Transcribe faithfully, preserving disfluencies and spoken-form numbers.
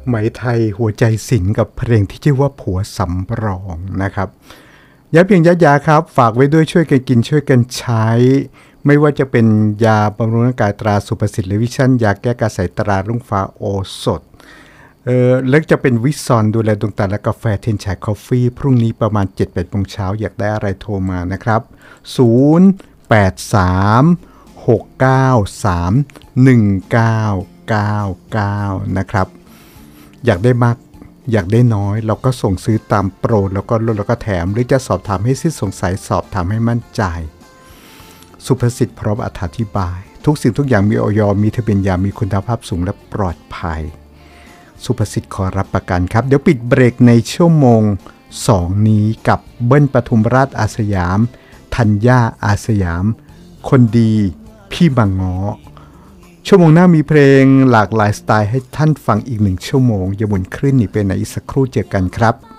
ไหมไทยหัวใจสิงกับเพลงที่ชื่อว่าผัวสำรองนะครับยาเพียงยายาครับฝากไว้ด้วยช่วยกันกินช่วยกันใช้ไม่ว่าจะเป็นยาบำรุงร่างกายตราสุภสิทธิ์หรือวิชั่นยาแก้กระสายตรารุ่งฟ้าโอสถเออเล็กจะเป็นวิซอนดูแลดวงตาและกาแฟเทนชายคอฟฟี่พรุ่งนี้ประมาณ เจ็ดถึงแปด โมงเช้าอยากได้อะไรโทรมานะครับศูนย์ แปด สาม หก เก้า สาม หนึ่ง เก้า เก้า เก้านะครับอยากได้มากอยากได้น้อยเราก็ส่งซื้อตามโปรแล้วก็ลดแล้วก็แถมหรือจะสอบถามให้สิ้นสงสัยสอบถามให้มั่นใจสุภสิทธิ์พร้อมอธิบายทุกสิ่งทุกอย่างมีอย.มีทะเบียนยามีคุณภาพสูงและปลอดภัยสุภสิทธิ์ขอรับประกันครับเดี๋ยวปิดเบรกในชั่วโมงสองนี้กับเบิ้ลปทุมราชอาสยามธัญญาอาสยามคนดีพี่บางง้อชั่วโมงหน้ามีเพลงหลากหลายสไตล์ให้ท่านฟังอีกหนึ่งชั่วโมงอย่าหมุนคลื่นหนีไปไหนอีกสักครู่เจอกันครับ